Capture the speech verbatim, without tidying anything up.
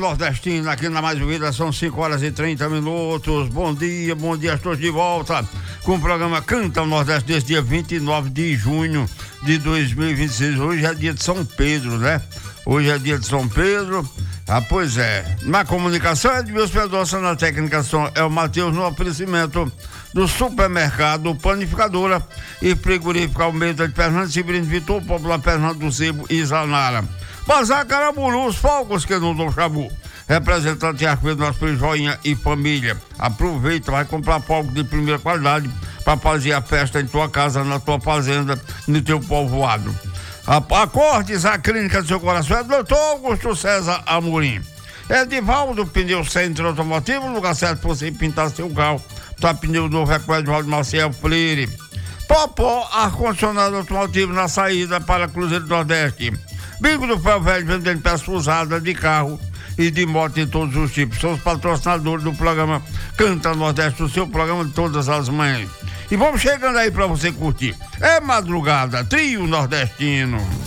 nordestino, aqui na Mais Vida, são cinco horas e trinta minutos. Bom dia, bom dia, estou de volta com o programa Canta o Nordeste desse dia vinte e nove de junho de dois mil e vinte e seis. Hoje é dia de São Pedro, né? Hoje é dia de São Pedro. Ah, pois é. Na comunicação é de Deus Pedrosa, na técnica som é o Matheus, no oferecimento do supermercado Panificadora e Frigorífica Almeida de Fernando Cibrino Vitor, Popular Fernando do Sebo e Zanara. Bazar Caramburu, os fogos que não dão chabu. Representante de Arco Verde, nosso filho Joinha e família. Aproveita, vai comprar fogos de primeira qualidade para fazer a festa em tua casa, na tua fazenda, no teu povoado. Acordes, a clínica do seu coração é doutor Augusto César Amorim. Edivaldo Pneu Centro Automotivo, lugar certo para você pintar seu carro. Tá pneu novo, é com Edivaldo Marcel Freire. Popó, ar-condicionado automotivo na saída para Cruzeiro do Nordeste. Bingo do Ferro Velho, vendendo peças usadas de carro e de moto em todos os tipos. São os patrocinadores do programa Canta Nordeste, o seu programa de todas as manhãs. E vamos chegando aí pra você curtir. É madrugada, trio nordestino.